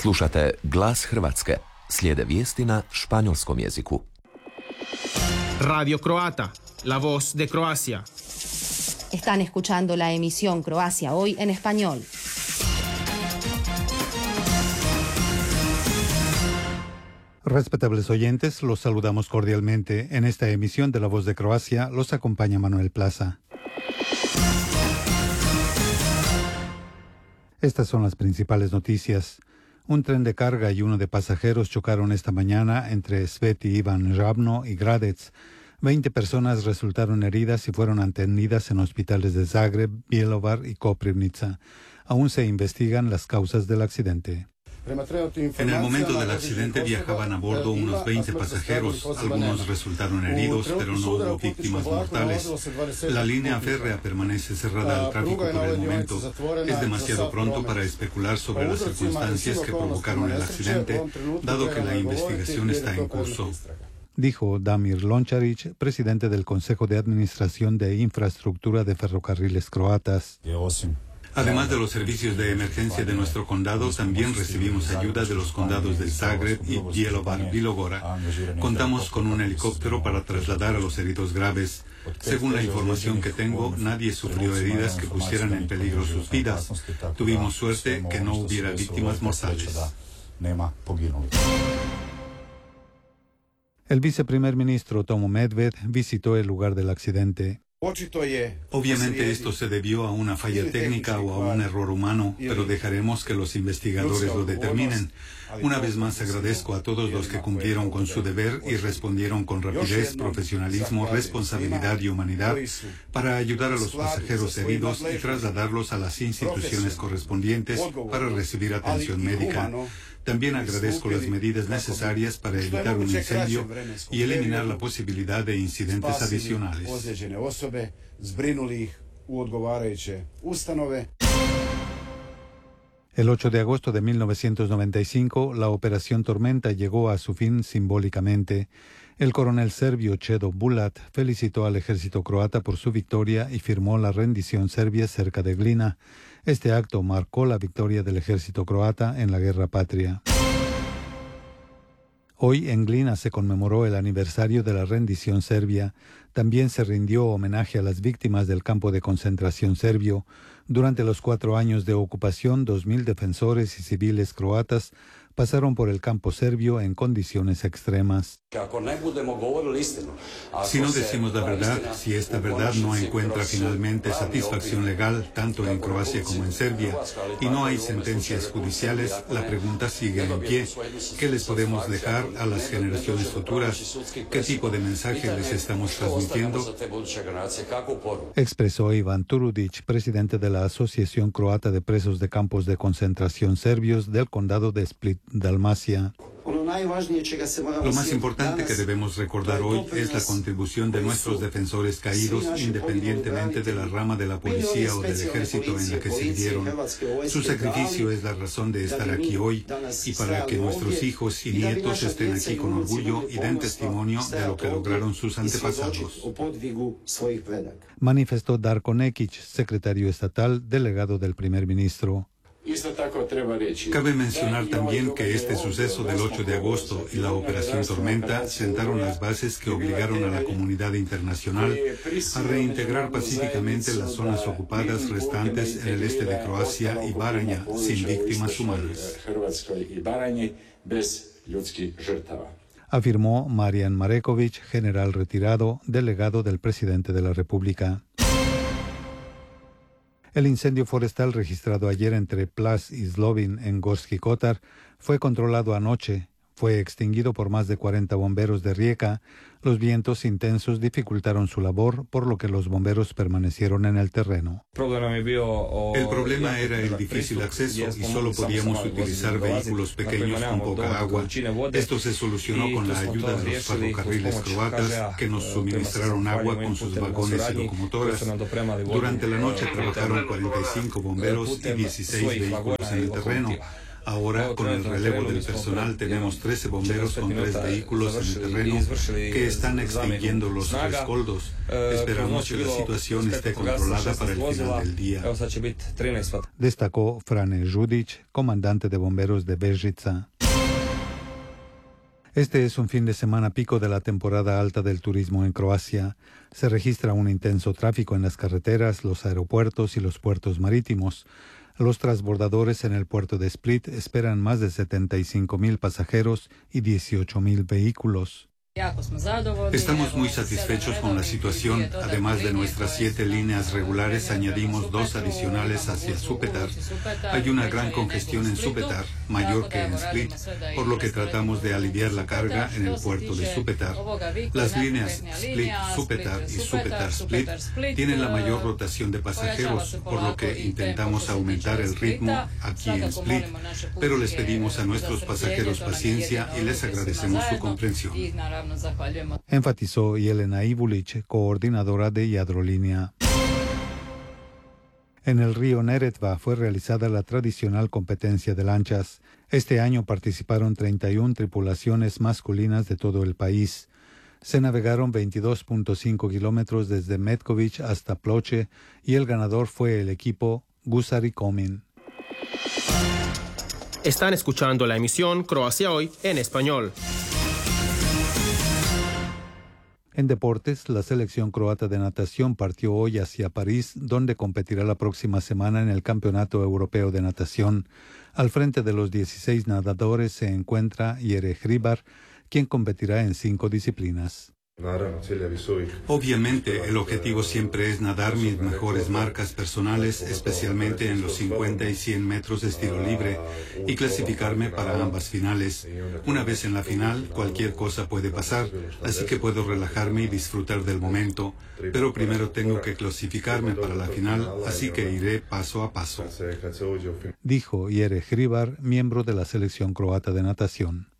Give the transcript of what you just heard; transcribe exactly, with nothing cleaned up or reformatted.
Slušate Glas Hrvatske. Slijede vijesti na španjolskom jeziku. Radio Croata, la voz de Croacia. Están escuchando la emisión Croacia Hoy en español. Respetables oyentes, los saludamos cordialmente. En esta emisión de La Voz de Croacia los acompaña Manuel Plaza. Estas son las principales noticias. Un tren de carga y uno de pasajeros chocaron esta mañana entre Sveti Ivan Žabno y Gradec. Veinte personas resultaron heridas y fueron atendidas en hospitales de Zagreb, Bjelovar y Koprivnica. Aún se investigan las causas del accidente. En el momento del accidente viajaban a bordo unos veinte pasajeros. Algunos resultaron heridos, pero no hubo víctimas mortales. La línea férrea permanece cerrada al tráfico por el momento. Es demasiado pronto para especular sobre las circunstancias que provocaron el accidente, dado que la investigación está en curso. Dijo Damir Lončarić, presidente del Consejo de Administración de Infraestructura de Ferrocarriles Croatas. Además de los servicios de emergencia de nuestro condado, también recibimos ayuda de los condados de Zagreb y Bjelovar Bilogora. Contamos con un helicóptero para trasladar a los heridos graves. Según la información que tengo, nadie sufrió heridas que pusieran en peligro sus vidas. Tuvimos suerte que no hubiera víctimas mortales. El viceprimer ministro Tomo Medved visitó el lugar del accidente. Obviamente esto se debió a una falla técnica o a un error humano, pero dejaremos que los investigadores lo determinen. Una vez más agradezco a todos los que cumplieron con su deber y respondieron con rapidez, profesionalismo, responsabilidad y humanidad para ayudar a los pasajeros heridos y trasladarlos a las instituciones correspondientes para recibir atención médica. También agradezco las medidas necesarias para evitar un incendio y eliminar la posibilidad de incidentes adicionales. El ocho de agosto de mil novecientos noventa y cinco, la Operación Tormenta llegó a su fin simbólicamente. El coronel serbio Čedo Bulat felicitó al ejército croata por su victoria y firmó la rendición serbia cerca de Glina. Este acto marcó la victoria del ejército croata en la Guerra Patria. Hoy en Glina se conmemoró el aniversario de la rendición serbia. También se rindió homenaje a las víctimas del campo de concentración serbio. Durante los cuatro años de ocupación, dos mil defensores y civiles croatas pasaron por el campo serbio en condiciones extremas. Si no decimos la verdad, si esta verdad no encuentra finalmente satisfacción legal, tanto en Croacia como en Serbia, y no hay sentencias judiciales, la pregunta sigue en pie. ¿Qué les podemos dejar a las generaciones futuras? ¿Qué tipo de mensaje les estamos transmitiendo? Expresó Ivan Turudić, presidente de la Asociación Croata de Presos de Campos de Concentración Serbios del condado de Split, Dalmacia. Lo más importante que debemos recordar hoy es la contribución de nuestros defensores caídos, independientemente de la rama de la policía o del ejército en la que sirvieron. Su sacrificio es la razón de estar aquí hoy y para que nuestros hijos y nietos estén aquí con orgullo y den testimonio de lo que lograron sus antepasados. Manifestó Darko Nekić, secretario estatal, delegado del primer ministro. Cabe mencionar también que este suceso del ocho de agosto y la Operación Tormenta sentaron las bases que obligaron a la comunidad internacional a reintegrar pacíficamente las zonas ocupadas restantes en el este de Croacia y Baranja sin víctimas humanas. Afirmó Marian Mareković, general retirado, delegado del presidente de la República. El incendio forestal registrado ayer entre Plas y Zlobin en Gorski Kotar fue controlado anoche. Fue extinguido por más de cuarenta bomberos de Rijeka. Los vientos intensos dificultaron su labor, por lo que los bomberos permanecieron en el terreno. El problema era el difícil acceso y solo podíamos utilizar vehículos pequeños con poca agua. Esto se solucionó con la ayuda de los ferrocarriles croatas, que nos suministraron agua con sus vagones y locomotoras. Durante la noche trabajaron cuarenta y cinco bomberos y dieciséis vehículos en el terreno. Ahora, con el relevo del personal, tenemos trece bomberos con tres vehículos en el terreno que están extinguiendo los rescoldos. Esperamos que la situación esté controlada para el final del día. Destacó Frane Žudić, comandante de bomberos de Vežica. Este es un fin de semana pico de la temporada alta del turismo en Croacia. Se registra un intenso tráfico en las carreteras, los aeropuertos y los puertos marítimos. Los transbordadores en el puerto de Split esperan más de setenta y cinco mil pasajeros y dieciocho mil vehículos. Estamos muy satisfechos con la situación. Además de nuestras siete líneas regulares, añadimos dos adicionales hacia Supetar. Hay una gran congestión en Supetar, mayor que en Split, por lo que tratamos de aliviar la carga en el puerto de Supetar. Las líneas Split, Supetar y Supetar Split tienen la mayor rotación de pasajeros, por lo que intentamos aumentar el ritmo aquí en Split, pero les pedimos a nuestros pasajeros paciencia y les agradecemos su comprensión. Enfatizó Jelena Ivulić, coordinadora de Jadrolínea. En el río Neretva fue realizada la tradicional competencia de lanchas. Este año participaron treinta y una tripulaciones masculinas de todo el país. Se navegaron veintidós punto cinco kilómetros desde Metković hasta Ploče y el ganador fue el equipo Gusari Komin. Están escuchando la emisión Croacia Hoy en español. En deportes, la selección croata de natación partió hoy hacia París, donde competirá la próxima semana en el Campeonato Europeo de Natación. Al frente de los dieciséis nadadores se encuentra Jere Hribar, quien competirá en cinco disciplinas. Obviamente, el objetivo siempre es nadar mis mejores marcas personales, especialmente en los cincuenta y cien metros de estilo libre, y clasificarme para ambas finales. Una vez en la final, cualquier cosa puede pasar, así que puedo relajarme y disfrutar del momento, pero primero tengo que clasificarme para la final, así que iré paso a paso. Dijo Jere Hribar, miembro de la selección croata de natación.